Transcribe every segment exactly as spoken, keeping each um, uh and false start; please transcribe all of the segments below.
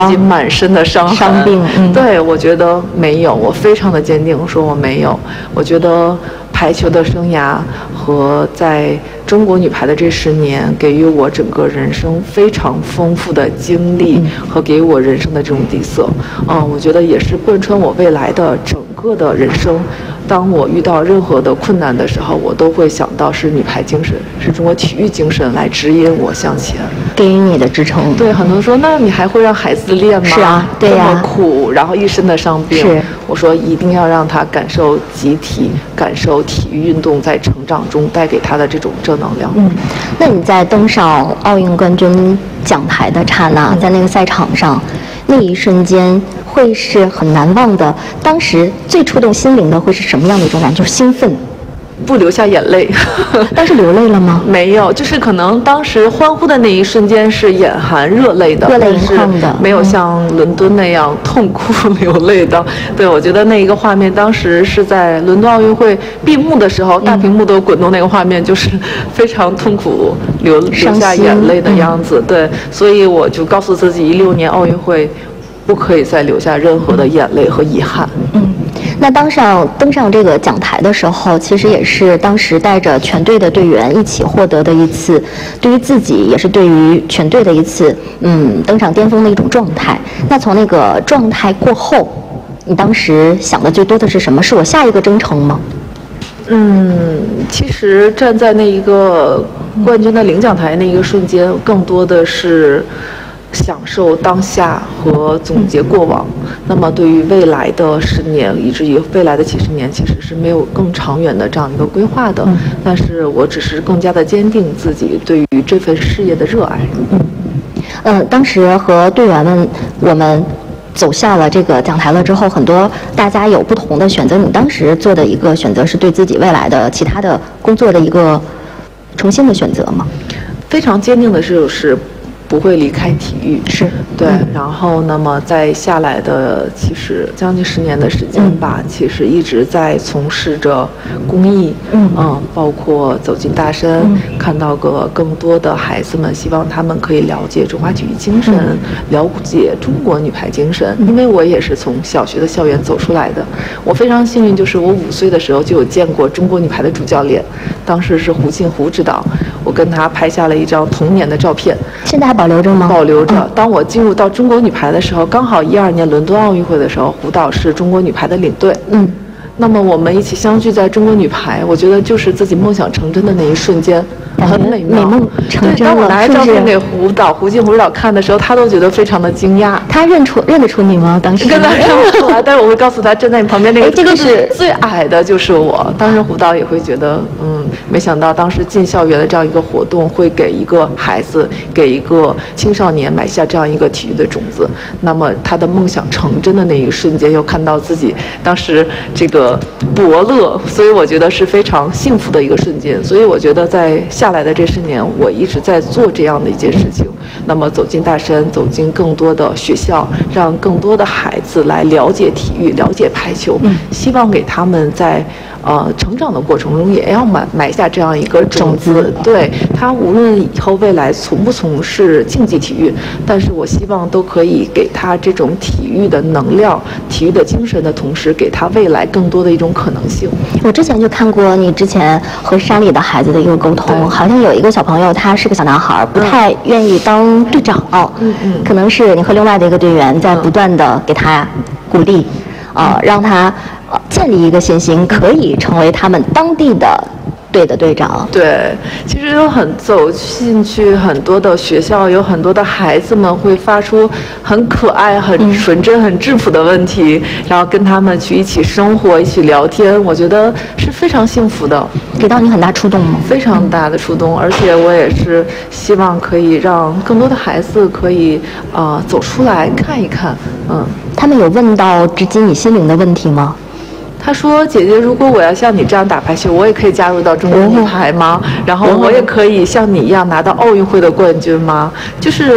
自己满身的伤痕伤病。嗯， 对，我觉得没有，我非常的坚定，说我没有。我觉得排球的生涯和在中国女排的这十年，给予我整个人生非常丰富的经历和给我人生的这种底色。嗯，我觉得也是贯穿我未来的整个的人生。当我遇到任何的困难的时候，我都会想到是女排精神，是中国体育精神来指引我向前， 给予你的支撑。 对，很多人说，那你还会让孩子练吗？ 是啊，对呀、 这么苦，然后一身的伤病。 是， 我说一定要让他感受集体，感受体育运动在成长中带给他的这种正能量。 嗯，那你在登上奥运冠军讲台的刹那，在那个赛场上，那一瞬间会是很难忘的。当时最触动心灵的会是什么样的一种感觉？就是兴奋。 不流下眼泪。 当时流泪了吗？ 没有，就是可能当时欢呼的那一瞬间是眼含热泪的， 热泪盈眶的， 没有像伦敦那样痛哭流泪的。对，我觉得那一个画面当时是在伦敦奥运会闭幕的时候，大屏幕都滚动那个画面，就是非常痛苦流流下眼泪的样子。对，所以我就告诉自己，一六年奥运会不可以再留下任何的眼泪和遗憾。 嗯。那当上登上这个讲台的时候，其实也是当时带着全队的队员一起获得的一次，对于自己也是对于全队的一次，嗯，登上巅峰的一种状态。那从那个状态过后，你当时想的最多的是什么？是我下一个征程吗？ 嗯，其实站在那一个冠军的领奖台那一个瞬间，更多的是享受当下和总结过往。那么对于未来的十年以至于未来的几十年，其实是没有更长远的这样一个规划的。但是我只是更加的坚定自己对于这份事业的热爱。 嗯，呃，当时和队员们我们走下了这个讲台了之后，很多大家有不同的选择。你当时做的一个选择是对自己未来的其他的工作的一个重新的选择吗？ 非常坚定的是是不会离开体育， 是对、嗯。然后，那么在下来的其实将近十年的时间吧，嗯、其实一直在从事着公益，嗯嗯，包括走进大山、嗯，看到个更多的孩子们，希望他们可以了解中华体育精神，嗯、了解中国女排精神。嗯、因为我也是从小学的校园走出来的，我非常幸运，就是我五岁的时候就有见过中国女排的主教练，当时是胡庆胡指导，我跟他拍下了一张童年的照片。 现在还保留着吗？ 保留着。当我进入到中国女排的时候，刚好一二年伦敦奥运会的时候，胡导是中国女排的领队。嗯，那么我们一起相聚在中国女排，我觉得就是自己梦想成真的那一瞬间，很美妙。 美梦成真了。 当我拿着照片给胡导、胡静胡指导看的时候，他都觉得非常的惊讶。 他认出认得出你吗？当时跟他认不出来，但是我会告诉他，站在你旁边那个， 这个是最矮的，就是我。当时胡导也会觉得，嗯，没想到当时进校园的这样一个活动，会给一个孩子、给一个青少年埋下这样一个体育的种子。那么他的梦想成真的那一瞬间，又看到自己当时这个伯乐，所以我觉得是非常幸福的一个瞬间。所以我觉得在下来的这十年，我一直在做这样的一件事情。那么走进大山，走进更多的学校，让更多的孩子来了解体育，了解排球，嗯、希望给他们在呃成长的过程中，也要埋埋下这样一个种子。对他，无论以后未来从不从事竞技体育，但是我希望都可以给他这种体育的能量、体育的精神的同时，给他未来更多的一种可能性。 我之前就看过你之前和山里的孩子的一个沟通，好像有一个小朋友，他是个小男孩，不太愿意当队长，嗯嗯，可能是你和另外的一个队员在不断的给他鼓励，啊、呃，让他建立一个信心，可以成为他们当地的队的队长。 对，其实有很走进去很多的学校，有很多的孩子们会发出很可爱、很纯真、很质朴的问题，嗯、然后跟他们去一起生活、一起聊天，我觉得是非常幸福的。 给到你很大触动吗？ 非常大的触动，而且我也是希望可以让更多的孩子可以啊、呃、走出来看一看。嗯， 他们有问到直击你心灵的问题吗？ 他说：“姐姐，如果我要像你这样打排球，我也可以加入到中国女排吗？然后我也可以像你一样拿到奥运会的冠军吗？”就是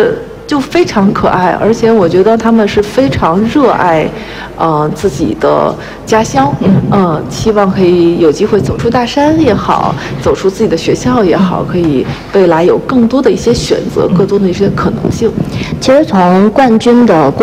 就非常可爱，而且我觉得他们是非常热爱，呃，自己的家乡，嗯、呃，希望可以有机会走出大山也好，走出自己的学校也好，可以未来有更多的一些选择，更多的一些可能性。 其实从冠军的